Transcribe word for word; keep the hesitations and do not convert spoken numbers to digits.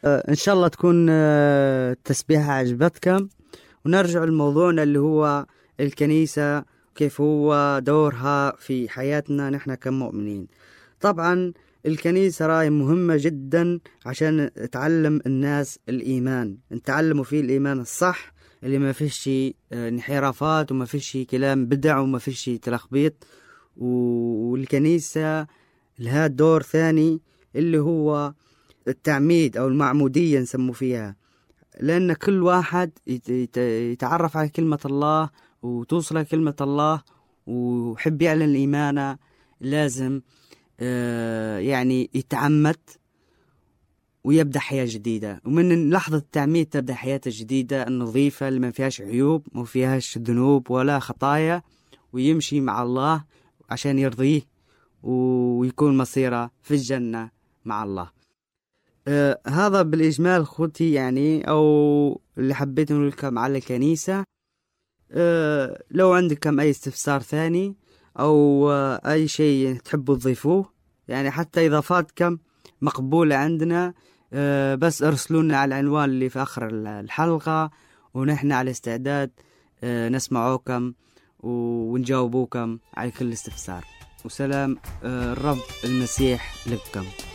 إن شاء الله تكون آه، التسبيحة عجبتكم، ونرجع لموضوعنا اللي هو الكنيسة، كيف هو دورها في حياتنا نحن كمؤمنين. طبعا الكنيسة راي مهمة جدا عشان تعلم الناس الإيمان، نتعلموا فيه الإيمان الصح اللي ما فيش شي انحرافات وما فيش شي كلام بدع وما فيش شي تلخبيط. والكنيسة لها دور ثاني اللي هو التعميد أو المعمودية نسمو فيها، لأن كل واحد يتعرف على كلمة الله وتوصل كلمة الله وحب يعلن إيمانه لازم يعني يتعمد ويبدأ حياة جديدة. ومن لحظة التعميد تبدأ حياة جديدة النظيفة اللي ما فيهاش عيوب ما فيهاش ذنوب ولا خطايا، ويمشي مع الله عشان يرضيه ويكون مصيره في الجنة مع الله. آه هذا بالإجمال خوتي يعني، أو اللي حبيت نقول لكم على الكنيسة. آه لو عندكم أي استفسار ثاني أو آه أي شيء تحبوا تضيفوه، يعني حتى إضافاتكم مقبولة عندنا. آه بس ارسلونا على العنوان اللي في آخر الحلقة، ونحن على استعداد آه نسمعوكم ونجاوبوكم على كل استفسار. وسلام آه الرب المسيح لكم.